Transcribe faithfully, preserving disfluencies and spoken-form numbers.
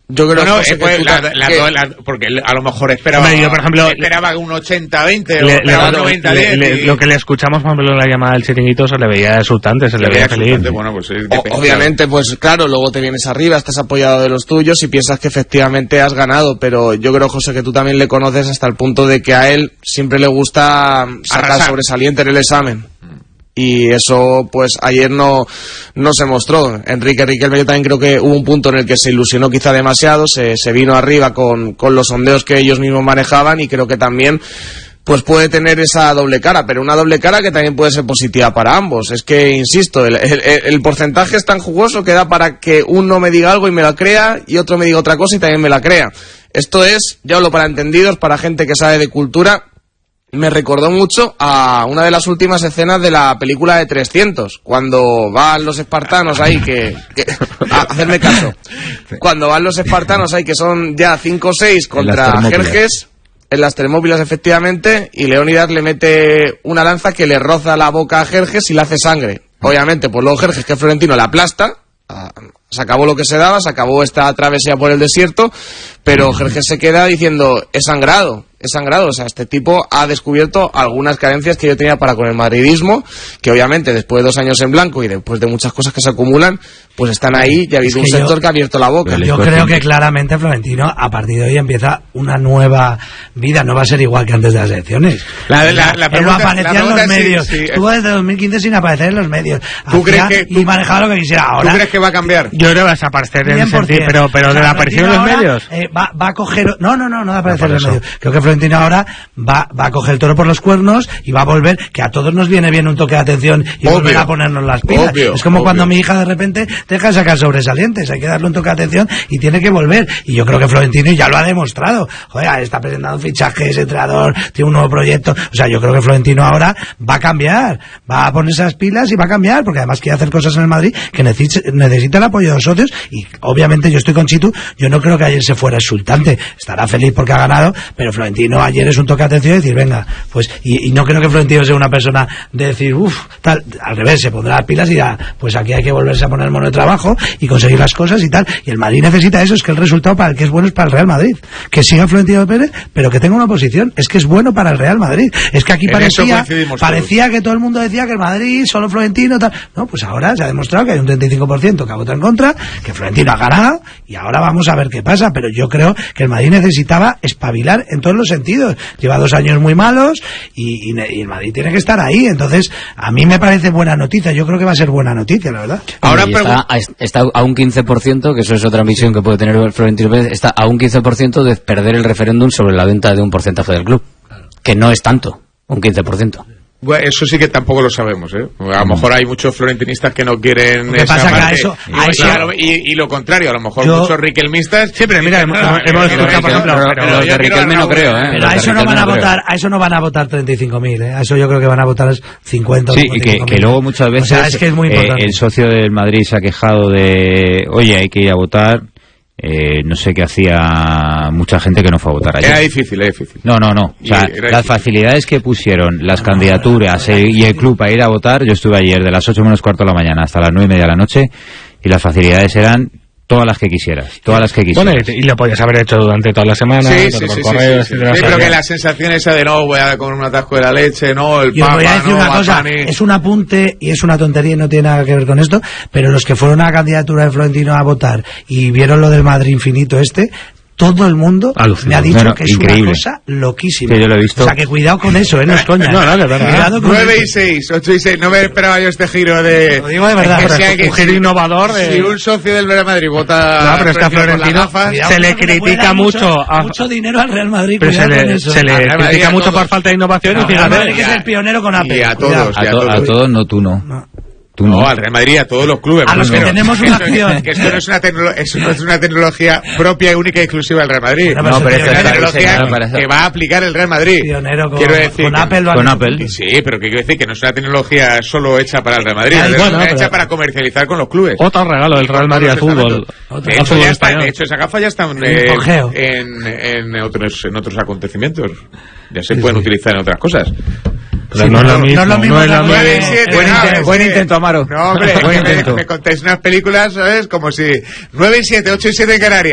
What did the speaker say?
Yo creo no, no, que, pues, que, la, que, la, que la, porque a lo mejor esperaba, Hombre, yo, por ejemplo, esperaba un ochenta veinte le, o esperaba le, un noventa diez. Le, le, y... Lo que le escuchamos, por ejemplo, en la llamada del chiringuito se le veía exultante, se, se le veía feliz. Bueno, pues, o, obviamente, pues claro, luego te vienes arriba, estás apoyado de los tuyos y piensas que efectivamente has ganado, pero yo creo, José, que tú también le conoces hasta el punto de que a él siempre le gusta sacar Arrasar. sobresaliente en el examen. Y eso, pues, ayer no, no se mostró. Enrique Riquelme, yo también creo que hubo un punto en el que se ilusionó quizá demasiado, se, se vino arriba con, con los sondeos que ellos mismos manejaban y creo que también, pues puede tener esa doble cara, pero una doble cara que también puede ser positiva para ambos. Es que, insisto, el, el, el porcentaje es tan jugoso que da para que uno me diga algo y me la crea y otro me diga otra cosa y también me la crea. Esto es, ya hablo para entendidos, para gente que sabe de cultura. Me recordó mucho a una de las últimas escenas de la película de trescientos, cuando van los espartanos ahí, que... que a, hacerme caso. Cuando van los espartanos ahí, que son ya cinco o seis contra Jerjes, en las Termópilas efectivamente, y Leónidas le mete una lanza que le roza la boca a Jerjes y le hace sangre. Obviamente, pues luego Jerjes, que Florentino, la aplasta, se acabó lo que se daba, se acabó esta travesía por el desierto, pero Jerjes se queda diciendo, he sangrado. Es sangrado, o sea, este tipo ha descubierto algunas carencias que yo tenía para con el madridismo, que obviamente después de dos años en blanco y después de muchas cosas que se acumulan, pues están ahí y ha habido un sector yo, que ha abierto la boca. Yo creo que claramente Florentino a partir de hoy empieza una nueva vida, no va a ser igual que antes de las elecciones. La, la, la Él no aparecía en los medios, sí, sí, estuvo desde dos mil quince sin aparecer en los medios. ¿Tú crees que, y manejaba lo que quisiera ahora? ¿Tú crees que va a cambiar? Yo creo que va a desaparecer en sentido, pero, pero o sea, de la aparición en los medios. Eh, va, va a coger, no, no, no, no va a aparecer en los medios. Creo que Florentino ahora Va, va a coger el toro por los cuernos y va a volver, que a todos nos viene bien un toque de atención y obvio, volver a ponernos las pilas. Obvio, es como obvio. Cuando mi hija de repente deja de sacar sobresalientes, hay que darle un toque de atención y tiene que volver. Y yo creo que Florentino ya lo ha demostrado. Joder, está presentando fichajes, entrenador, tiene un nuevo proyecto. O sea, yo creo que Florentino ahora va a cambiar, va a ponerse las pilas y va a cambiar, porque además quiere hacer cosas en el Madrid que necesita, necesita el apoyo de los socios. Y obviamente yo estoy con Chitu, yo no creo que ayer se fuera exultante, estará feliz porque ha ganado, pero Florentino ayer es un toque de atención y decir, venga, pues, y, y no creo que Florentino sea una persona de decir, uff, tal, al revés, se pondrá las pilas y dirá, pues aquí hay que volverse a poner el mono de trabajo y conseguir las cosas y tal, y el Madrid necesita eso, es que el resultado para el que es bueno es para el Real Madrid, que siga Florentino Pérez, pero que tenga una posición, es que es bueno para el Real Madrid, es que aquí en parecía, parecía que todo el mundo decía que el Madrid, solo Florentino, tal, no, pues ahora se ha demostrado que hay un treinta y cinco por ciento que ha votado en contra, que Florentino ha ganado, y ahora vamos a ver qué pasa, pero yo creo que el Madrid necesitaba espabilar en todos los sentidos, lleva dos años muy malos y, y, y el Madrid tiene que estar ahí. Entonces a mí me parece buena noticia, yo creo que va a ser buena noticia, la verdad. Ahora está, está a un quince por ciento, que eso es otra misión que puede tener Florentino Pérez, está a un quince por ciento de perder el referéndum sobre la venta de un porcentaje del club, que no es tanto, un quince por ciento. Bueno, eso sí que tampoco lo sabemos, ¿eh? A lo mejor hay muchos florentinistas que no quieren esa pasa parte. Que eso, y, a eso, claro, y, y lo contrario, a lo mejor yo, muchos riquelmistas. Sí, pero mira, hemos, no, hemos escuchado, por ejemplo, pero, pero, pero de Riquelme no creo, ¿eh? Pero a eso no van a votar, a eso no van a votar treinta y cinco mil, ¿eh? A eso yo creo que van a votar cincuenta o sí, y que, que luego muchas veces o sea, es que es muy importante. Eh, el socio del Madrid se ha quejado de, oye, hay que ir a votar. Eh, no sé qué hacía mucha gente que no fue a votar ayer. Era difícil, era difícil. No, no, no. O sea, las difícil. facilidades que pusieron las candidaturas eh, y el club a ir a votar, yo estuve ayer de las ocho menos cuarto de la mañana hasta las nueve y media de la noche y las facilidades eran todas las que quisieras, todas las que quisieras. Bueno, y, y lo podías haber hecho durante toda la semana, sí, sí, por sí, correo, sí, sí, sí. Sí, creo que la sensación esa de no, voy a comer un atasco de la leche, no, el Yo papa, voy a decir no, una cosa, ni... es un apunte y es una tontería y no tiene nada que ver con esto, pero los que fueron a la candidatura de Florentino a votar y vieron lo del Madrid infinito este, todo el mundo Alucinante. me ha dicho no, no, que es increíble. una cosa loquísima. Sí, yo lo he visto. O sea, que cuidado con eso, ¿eh? No es coña. No, no, de verdad. nueve y seis, ocho y seis. No me esperaba yo este giro de... Lo digo de verdad. Que sea que un giro si, innovador de... Si un socio del Real Madrid vota... No, pero es que a Florentino se le critica mucho... A... Mucho dinero al Real Madrid. Pero se le, se le critica mucho por falta de innovación. No, y fíjate, Madrid que es el pionero con Apple. Y a todos. A, to a todos, no, tú no. no. Tú no. No, al Real Madrid, a todos los clubes. A los que tenemos una acción. Que esto no es una, eso no es una tecnología propia, única y exclusiva del Real Madrid. No, no, pero es una tecnología que va a aplicar el Real Madrid. Pionero con, quiero decir con que, Apple. Con Apple. Sí, pero que quiero decir que no es una tecnología solo hecha para el Real Madrid. Ay, es bueno, una pero... hecha para comercializar con los clubes. Otro regalo del Real Madrid al fútbol. De hecho, ya está, de hecho, esa gafa ya está en, en, en, otros, en otros acontecimientos. Ya se pueden utilizar en otras cosas. Pero sí, no, no, es lo mismo, no, no es lo mismo. Buen, intento, buen intento, Amaro. No, hombre, buen intento. Me, me contáis unas películas, ¿sabes? Como si nueve y siete, ocho y siete en Canarias.